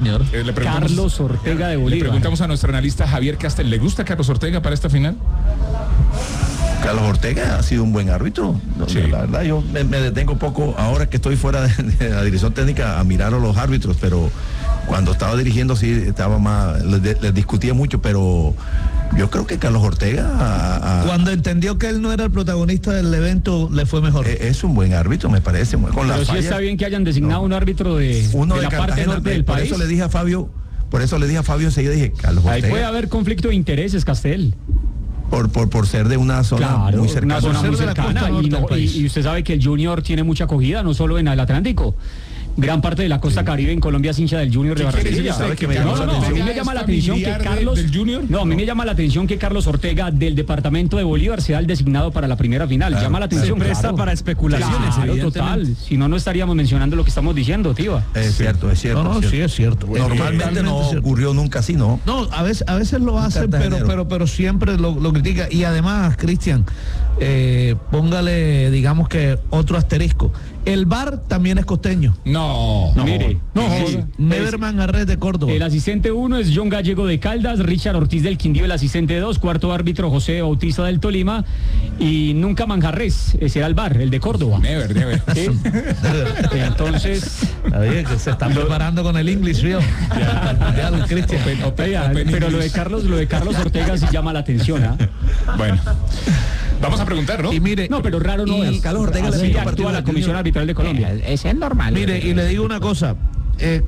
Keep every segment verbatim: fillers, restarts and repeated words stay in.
señor. Eh, le Carlos Ortega de Bolívar. Le preguntamos a nuestro analista Javier Castel, ¿le gusta Carlos Ortega para esta final? Carlos Ortega ha sido un buen árbitro. Sí. La verdad, yo me, me detengo poco ahora que estoy fuera de, de la dirección técnica a mirar a los árbitros, pero cuando estaba dirigiendo sí estaba más, les, les discutía mucho, pero yo creo que Carlos Ortega a, a, cuando entendió que él no era el protagonista del evento le fue mejor. Es, es un buen árbitro, me parece. Con pero la sí falla, está bien que hayan designado no. un árbitro de, Uno de de la Cartagena, parte norte del por país. Eso le dije a Fabio, por eso le dije a Fabio enseguida, dije Carlos Ortega. Ahí puede haber conflicto de intereses, Castel. Por, por, por ser de una zona claro, muy cercana. Una zona muy cercana y, no, y, y usted sabe que el Junior tiene mucha acogida, no solo en el Atlántico. Gran parte de la costa sí. Caribe en Colombia es hincha del Junior de Barranquilla. ¿Sabe que me no, no, no, a mí me llama la atención que Carlos del Junior? No, a mí me llama la atención que Carlos Ortega del departamento de Bolívar sea el designado para la primera final. Claro, llama la atención. Se presta claro. para especulaciones. Claro, total. Si no, no estaríamos mencionando lo que estamos diciendo, tío. Es cierto, es cierto. No, no, es cierto. sí es cierto. Normalmente no ocurrió nunca así, ¿no? No, a veces, a veces lo hacen, pero, pero, pero siempre lo, lo critica. Y además, Cristian, eh, póngale, digamos que otro asterisco. El V A R también es costeño. No, no mire, no, sí. Neverman Arres de Córdoba. El asistente uno es John Gallego de Caldas, Richard Ortiz del Quindío, el asistente dos, cuarto árbitro José Bautista del Tolima y nunca Manjarres, ese era el V A R, el de Córdoba. Never, never. ¿Sí? Entonces, Oye, que se están preparando con el English, ¿vio? Ya, Cristian. Pero lo de Carlos, lo de Carlos Ortega sí llama la atención, ¿ah? ¿eh? Bueno. Vamos a preguntar, ¿no? Y mire, no, pero raro no es. Carlos Ortega así le actúa la Comisión Arbitral de Colombia. Eh, ese es normal. Mire, y le digo una cosa, eh,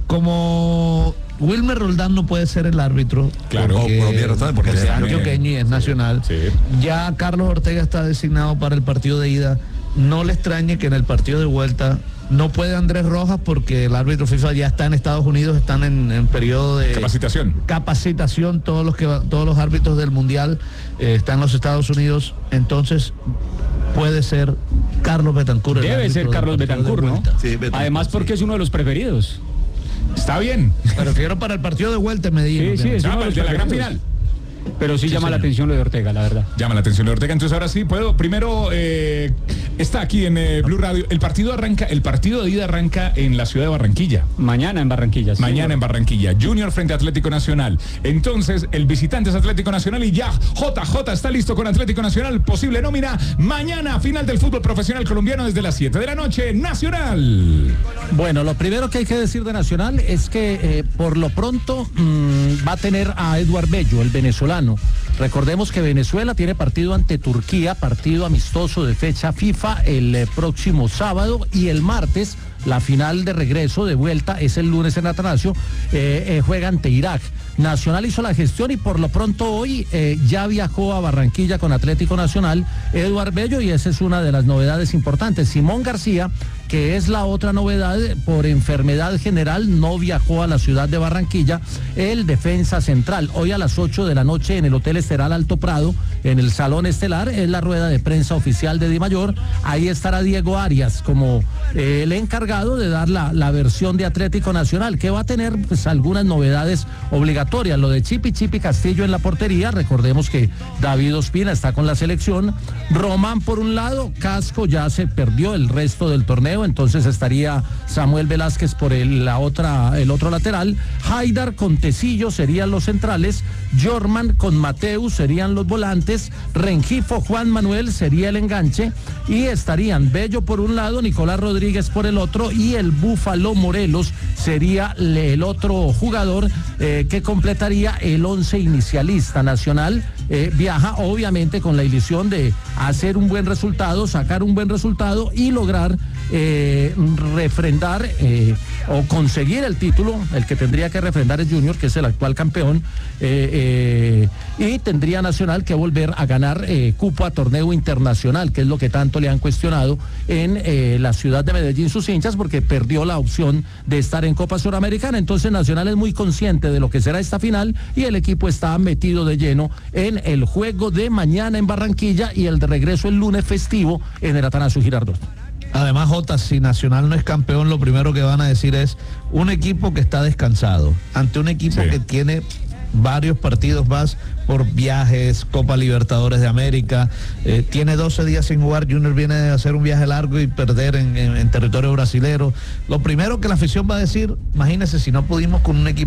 como Wilmer Roldán no puede ser el árbitro, claro, porque, por razón, porque porque es es antioqueño y es nacional. Sí. Ya Carlos Ortega está designado para el partido de ida. No le extrañe que en el partido de vuelta no puede Andrés Rojas porque el árbitro FIFA ya está en Estados Unidos, están en, en periodo de capacitación. Capacitación, todos los que todos los árbitros del mundial eh, están en los Estados Unidos, entonces puede ser Carlos Betancur. Debe ser Carlos Betancur, ¿no? Sí, Betancur, además porque sí. es uno de los preferidos. Está bien. Me refiero para el partido de vuelta en Medellín. Sí, sí, es uno de, los de la gran final. Pero sí, sí llama señor. la atención lo de Ortega, la verdad. Llama la atención lo de Ortega. Entonces ahora sí puedo. Primero eh, está aquí en eh, Blue Radio. El partido arranca, el partido de ida arranca en la ciudad de Barranquilla. Mañana en Barranquilla. Sí, Mañana en Barranquilla. Junior frente a Atlético Nacional. Entonces el visitante es Atlético Nacional y ya J J está listo con Atlético Nacional. Posible nómina mañana, final del fútbol profesional colombiano desde las siete de la noche. Nacional. Bueno, lo primero que hay que decir de Nacional es que eh, por lo pronto mmm, va a tener a Eduard Bello, el venezolano. Recordemos que Venezuela tiene partido ante Turquía, partido amistoso de fecha FIFA el eh, próximo sábado y el martes la final de regreso de vuelta es el lunes en Atanasio, eh, eh, juega ante Irak. Nacional hizo la gestión y por lo pronto hoy eh, ya viajó a Barranquilla con Atlético Nacional Eduard Bello y esa es una de las novedades importantes. Simón García, que es la otra novedad, por enfermedad general no viajó a la ciudad de Barranquilla, el defensa central. Hoy a las ocho de la noche en el Hotel Estelar Alto Prado, en el Salón Estelar, es la rueda de prensa oficial de Dimayor. Ahí estará Diego Arias como eh, el encargado de dar la, la versión de Atlético Nacional, que va a tener pues algunas novedades obligatorias. Lo de Chipi Chipi Castillo en la portería, recordemos que David Ospina está con la selección. Román por un lado, Casco ya se perdió el resto del torneo, entonces estaría Samuel Velázquez por el, la otra, el otro lateral. Haidar con Tecillo serían los centrales, Jorman con Mateus serían los volantes, Rengifo Juan Manuel sería el enganche y estarían Bello por un lado, Nicolás Rodríguez por el otro y el Búfalo Morelos sería el otro jugador eh, que completaría el once inicialista. Nacional eh, viaja obviamente con la ilusión de hacer un buen resultado, sacar un buen resultado y lograr eh, refrendar eh, o conseguir el título. El que tendría que refrendar es Junior, que es el actual campeón, eh, eh, y tendría Nacional que volver a ganar eh, cupo a torneo internacional, que es lo que tanto le han cuestionado en eh, la ciudad de Medellín sus hinchas, porque perdió la opción de estar en Copa Suramericana. Entonces Nacional es muy consciente de lo que será esta final y el equipo está metido de lleno en el juego de mañana en Barranquilla y el de regreso el lunes festivo en el Atanasio Girardot. Además, Jota, si Nacional no es campeón, lo primero que van a decir es un equipo que está descansado ante un equipo sí. que tiene varios partidos más por viajes, Copa Libertadores de América, eh, tiene doce días sin jugar. Junior viene de hacer un viaje largo y perder en, en, en territorio brasilero. Lo primero que la afición va a decir, imagínense si no pudimos con un equipo